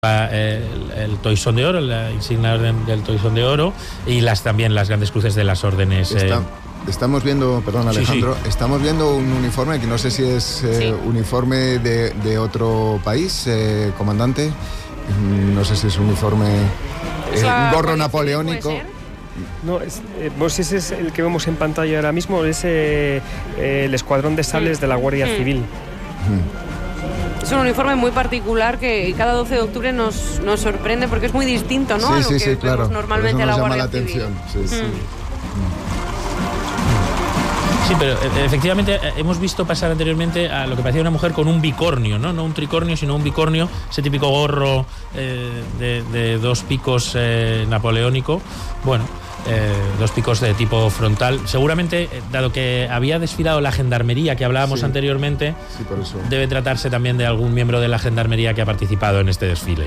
el Toisón de Oro, la insignia orden del Toisón de Oro, y también las grandes cruces de las órdenes. Estamos viendo, perdón Alejandro, sí. Estamos viendo un uniforme que no sé si es uniforme de otro país, comandante. No sé si es uniforme, un gorro napoleónico. No, pues ese es el que vemos en pantalla ahora mismo, es el escuadrón de sables de la Guardia Civil. Es un uniforme muy particular que cada 12 de octubre nos sorprende porque es muy distinto, ¿no? Sí, sí, claro. Normalmente a la Guardia Civil. Sí, pero efectivamente hemos visto pasar anteriormente a lo que parecía una mujer con un bicornio, ¿no? No un tricornio, sino un bicornio, ese típico gorro de dos picos napoleónico. Bueno, dos picos de tipo frontal. Seguramente, dado que había desfilado la gendarmería que hablábamos anteriormente, por eso. Debe tratarse también de algún miembro de la gendarmería que ha participado en este desfile,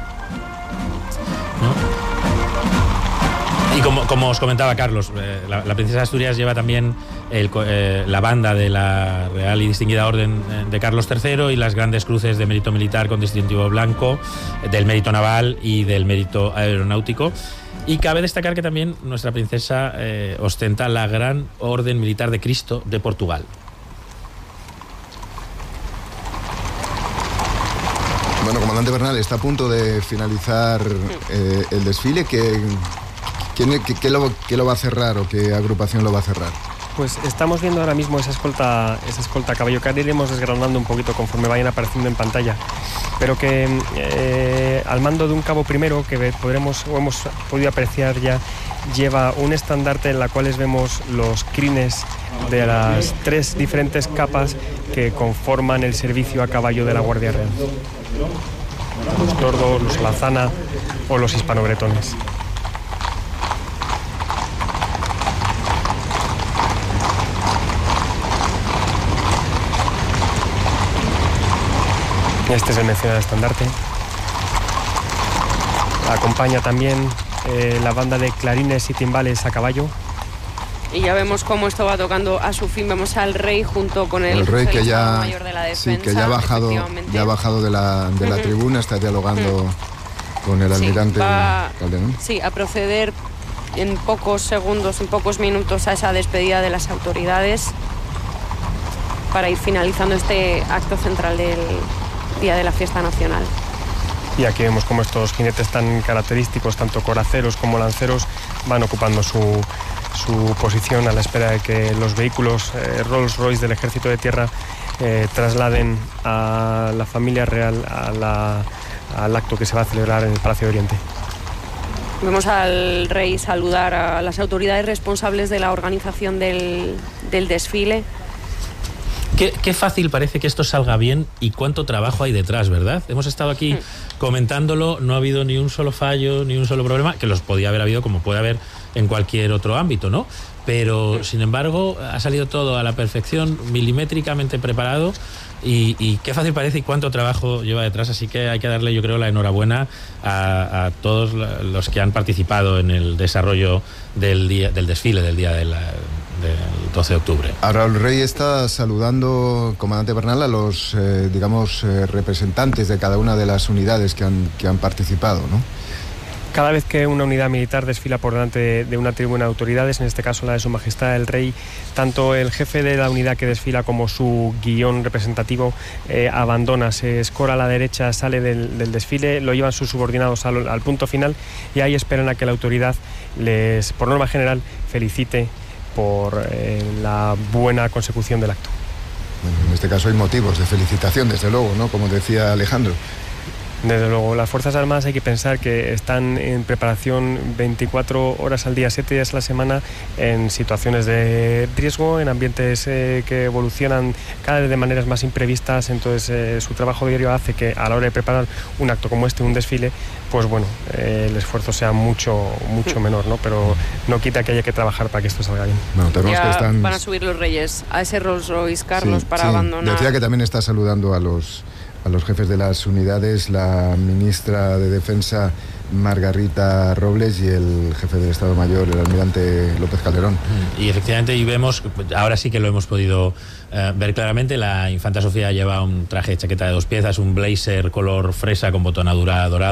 ¿no? Y como os comentaba Carlos, la princesa de Asturias lleva también la banda de la Real y Distinguida Orden de Carlos III y las grandes cruces de mérito militar con distintivo blanco, del mérito naval y del mérito aeronáutico. Y cabe destacar que también nuestra princesa ostenta la Gran Orden Militar de Cristo de Portugal. Bueno, comandante Bernal, está a punto de finalizar el desfile. ¿Qué lo va a cerrar o qué agrupación lo va a cerrar? Pues estamos viendo ahora mismo esa escolta a caballo, que iremos desgranando un poquito conforme vayan apareciendo en pantalla, pero que al mando de un cabo primero que hemos podido apreciar ya, lleva un estandarte en la cual vemos los crines de las tres diferentes capas que conforman el servicio a caballo de la Guardia Real: los tordos, los alazana o los hispanobretones. Este es el mencionado estandarte. Acompaña también la banda de clarines y timbales a caballo. Y ya vemos cómo esto va tocando a su fin. Vemos al rey junto con el rey que ya mayor de la defensa. Sí, que ya ha bajado de la tribuna, está dialogando con el almirante Calderón. Sí, a proceder en pocos segundos, en pocos minutos, a esa despedida de las autoridades para ir finalizando este acto central del día de la fiesta nacional. Y aquí vemos cómo estos jinetes tan característicos, tanto coraceros como lanceros, van ocupando su posición a la espera de que los vehículos Rolls Royce del Ejército de Tierra trasladen a la familia real al acto que se va a celebrar en el Palacio de Oriente. Vemos al rey saludar a las autoridades responsables de la organización del desfile. Qué fácil parece que esto salga bien y cuánto trabajo hay detrás, ¿verdad? Hemos estado aquí comentándolo, no ha habido ni un solo fallo, ni un solo problema, que los podía haber habido como puede haber en cualquier otro ámbito, ¿no? Pero, sin embargo, ha salido todo a la perfección, milimétricamente preparado, y qué fácil parece y cuánto trabajo lleva detrás, así que hay que darle, yo creo, la enhorabuena a todos los que han participado en el desarrollo del desfile del día del 12 de octubre. Ahora el rey está saludando, comandante Bernal, a los representantes de cada una de las unidades que han participado, ¿no? Cada vez que una unidad militar desfila por delante de una tribuna de autoridades, en este caso la de Su Majestad el Rey, tanto el jefe de la unidad que desfila como su guión representativo abandona, se escora a la derecha, sale del desfile, lo llevan sus subordinados al punto final y ahí esperan a que la autoridad les, por norma general, felicite por la buena consecución del acto. Bueno, en este caso hay motivos de felicitación, desde luego, ¿no? Como decía Alejandro. Desde luego, las Fuerzas Armadas hay que pensar que están en preparación 24 horas al día, 7 días a la semana, en situaciones de riesgo, en ambientes que evolucionan cada vez de maneras más imprevistas. Entonces su trabajo diario hace que a la hora de preparar un acto como este, un desfile, pues bueno, el esfuerzo sea mucho menor, ¿no? Pero no quita que haya que trabajar para que esto salga bien. Bueno, ya van a subir los reyes a ese Rolls Royce, Carlos, para abandonar. Decía que también está saludando a los jefes de las unidades, la ministra de Defensa Margarita Robles y el jefe del Estado Mayor, el almirante López Calderón. Y efectivamente, y vemos, ahora sí que lo hemos podido ver claramente, la infanta Sofía lleva un traje de chaqueta de 2 piezas, un blazer color fresa con botonadura dorada.